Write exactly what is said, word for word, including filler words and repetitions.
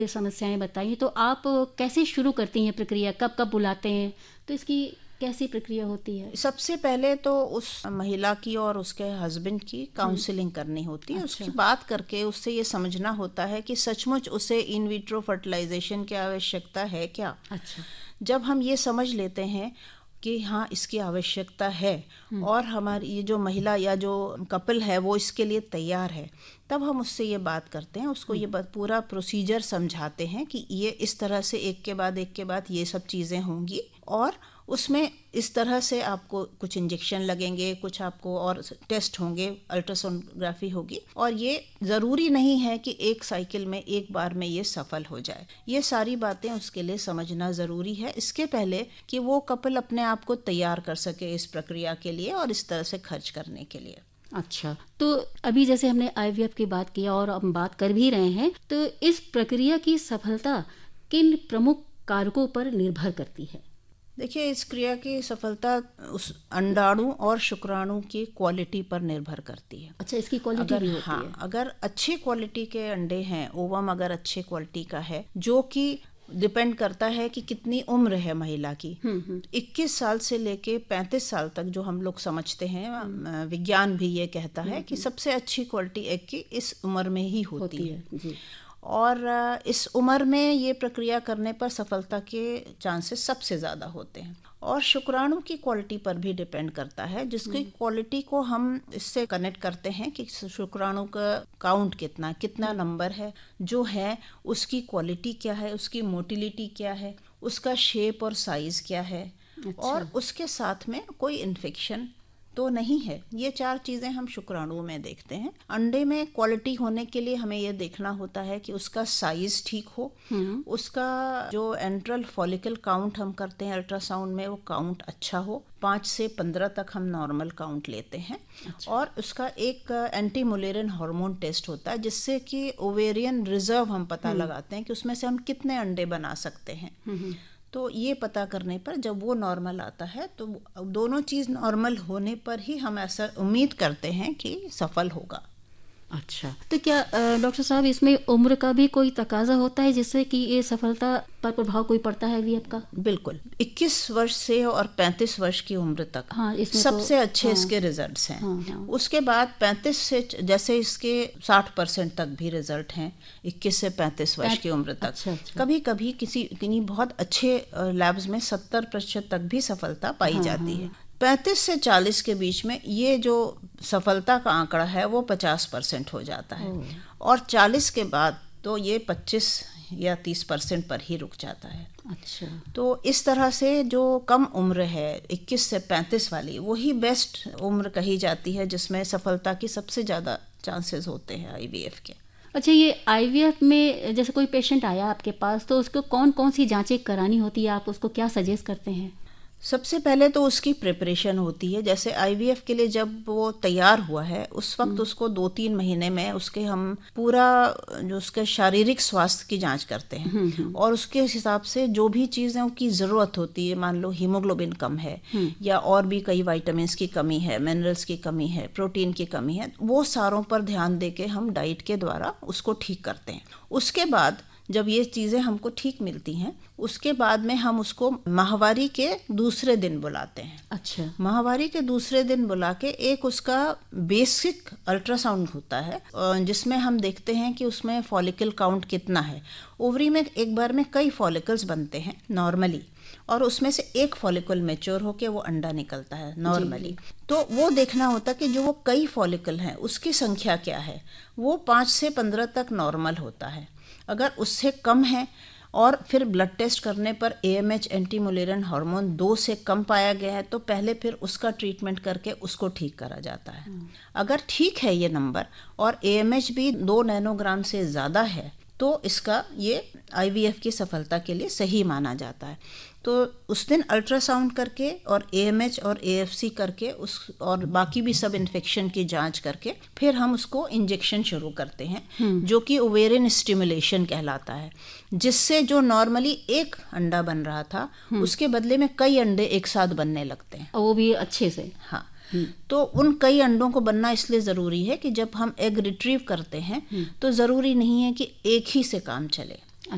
ये समस्याएं बताई, तो आप कैसे शुरू करती हैं प्रक्रिया, कब कब बुलाते हैं, तो इसकी कैसी प्रक्रिया होती है? सबसे पहले तो उस महिला की और उसके हस्बैंड की काउंसलिंग करनी होती है। अच्छा। उसकी बात करके उससे ये समझना होता है कि सचमुच उसे इन विट्रो फर्टिलाइजेशन की आवश्यकता है क्या। अच्छा। जब हम ये समझ लेते हैं कि हाँ इसकी आवश्यकता है और हमारी ये जो महिला या जो कपल है वो इसके लिए तैयार है, तब हम उससे ये बात करते हैं, उसको ये बात पूरा प्रोसीजर समझाते हैं कि ये इस तरह से एक के बाद एक के बाद ये सब चीज़ें होंगी और उसमें इस तरह से आपको कुछ इंजेक्शन लगेंगे, कुछ आपको और टेस्ट होंगे, अल्ट्रासोनोग्राफी होगी, और ये ज़रूरी नहीं है कि एक साइकिल में एक बार में ये सफल हो जाए। ये सारी बातें उसके लिए समझना ज़रूरी है इसके पहले कि वो कपल अपने आप को तैयार कर सके इस प्रक्रिया के लिए और इस तरह से खर्च करने के लिए। अच्छा, तो अभी जैसे हमने आईवीएफ की बात की और हम बात कर भी रहे हैं, तो इस प्रक्रिया की सफलता किन प्रमुख कारकों पर निर्भर करती है? देखिए, इस क्रिया की सफलता उस अंडाणु और शुक्राणु की क्वालिटी पर निर्भर करती है। अच्छा, इसकी क्वालिटी अगर भी होती हाँ है? अगर अच्छी क्वालिटी के अंडे हैं, ओवम अगर अच्छे क्वालिटी का है, जो कि डिपेंड करता है कि कितनी उम्र है महिला की। इक्कीस साल से लेके पैंतीस साल तक जो हम लोग समझते हैं, विज्ञान भी ये कहता है कि सबसे अच्छी क्वालिटी एग की इस उम्र में ही होती, होती है, है। जी। और इस उम्र में ये प्रक्रिया करने पर सफलता के चांसेस सबसे ज़्यादा होते हैं। और शुक्राणु की क्वालिटी पर भी डिपेंड करता है, जिसकी क्वालिटी को हम इससे कनेक्ट करते हैं कि शुक्राणु का काउंट कितना कितना नंबर है, जो है उसकी क्वालिटी क्या है, उसकी मोटिलिटी क्या है, उसका शेप और साइज़ क्या है। अच्छा। और उसके साथ में कोई इन्फेक्शन तो नहीं है। ये चार चीज़ें हम शुक्राणु में देखते हैं। अंडे में क्वालिटी होने के लिए हमें ये देखना होता है कि उसका साइज ठीक हो, उसका जो एंट्रल फॉलिकल काउंट हम करते हैं अल्ट्रासाउंड में, वो काउंट अच्छा हो, पाँच से पंद्रह तक हम नॉर्मल काउंट लेते हैं। अच्छा। और उसका एक एंटी मुलेरिन हार्मोन टेस्ट होता है, जिससे कि ओवेरियन रिजर्व हम पता लगाते हैं कि उसमें से हम कितने अंडे बना सकते हैं। तो ये पता करने पर जब वो नॉर्मल आता है, तो दोनों चीज़ नॉर्मल होने पर ही हम ऐसा उम्मीद करते हैं कि सफल होगा। अच्छा, तो क्या डॉक्टर साहब इसमें उम्र का भी कोई तकाजा होता है जिससे कि ये सफलता पर प्रभाव कोई पड़ता है वी का? बिल्कुल, इक्कीस वर्ष से और पैंतीस वर्ष की उम्र तक हाँ, इसमें सबसे तो, अच्छे हाँ, इसके रिजल्ट्स हैं। हाँ, हाँ। उसके बाद पैंतीस से जैसे इसके साठ परसेंट तक भी रिजल्ट हैं, इक्कीस से पैंतीस वर्ष की उम्र तक। अच्छा, अच्छा। कभी कभी किसी किन्हीं बहुत अच्छे लैब्स में सत्तर प्रतिशत तक भी सफलता पाई हाँ, जाती हाँ। है। पैंतीस से चालीस के बीच में ये जो सफलता का आंकड़ा है वो पचास परसेंट हो जाता है, और चालीस के बाद तो ये पच्चीस या तीस परसेंट पर ही रुक जाता है। अच्छा। तो इस तरह से जो कम उम्र है इक्कीस से पैंतीस वाली, वही बेस्ट उम्र कही जाती है जिसमें सफलता की सबसे ज़्यादा चांसेस होते हैं आईवीएफ के। अच्छा, ये आईवीएफ में जैसे कोई पेशेंट आया आपके पास, तो उसको कौन कौन सी जांचें करानी होती है, आप उसको क्या सजेस्ट करते हैं? सबसे पहले तो उसकी प्रिपरेशन होती है। जैसे आईवीएफ के लिए जब वो तैयार हुआ है, उस वक्त उसको दो तीन महीने में उसके हम पूरा जो उसके शारीरिक स्वास्थ्य की जांच करते हैं, और उसके हिसाब से जो भी चीज़ें की ज़रूरत होती है, मान लो हीमोग्लोबिन कम है या और भी कई वाइटामिन की कमी है, मिनरल्स की कमी है, प्रोटीन की कमी है, वो सारों पर ध्यान दे के हम डाइट के द्वारा उसको ठीक करते हैं। उसके बाद जब ये चीज़ें हमको ठीक मिलती हैं, उसके बाद में हम उसको माहवारी के दूसरे दिन बुलाते हैं। अच्छा। माहवारी के दूसरे दिन बुला के एक उसका बेसिक अल्ट्रासाउंड होता है, जिसमें हम देखते हैं कि उसमें फॉलिकल काउंट कितना है। ओवरी में एक बार में कई फॉलिकल्स बनते हैं नॉर्मली, और उसमें से एक फॉलिकल मैच्योर होके वो अंडा निकलता है नॉर्मली। तो वो देखना होता है कि जो वो कई फॉलिकल हैं उसकी संख्या क्या है। वो पाँच से पंद्रह तक नॉर्मल होता है। अगर उससे कम है और फिर ब्लड टेस्ट करने पर एएमएच एंटी मुलेरिन हार्मोन दो से कम पाया गया है, तो पहले फिर उसका ट्रीटमेंट करके उसको ठीक करा जाता है। अगर ठीक है ये नंबर और एएमएच भी दो नैनोग्राम से ज़्यादा है, तो इसका ये आईवीएफ की सफलता के लिए सही माना जाता है। तो उस दिन अल्ट्रासाउंड करके और एएमएच और एएफसी करके उस और बाकी भी सब इन्फेक्शन की जांच करके फिर हम उसको इंजेक्शन शुरू करते हैं, जो कि ओवेरियन स्टिमुलेशन कहलाता है, जिससे जो नॉर्मली एक अंडा बन रहा था उसके बदले में कई अंडे एक साथ बनने लगते हैं, और वो भी अच्छे से। हाँ। तो उन कई अंडों को बनना इसलिए ज़रूरी है कि जब हम एग रिट्रीव करते हैं तो ज़रूरी नहीं है कि एक ही से काम चले।